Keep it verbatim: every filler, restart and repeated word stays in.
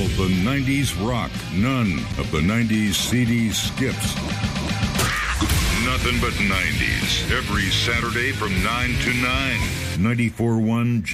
the nineties rock, none of the nineties C D skips. Nothing but nineties every Saturday from nine to nine. ninety-four point one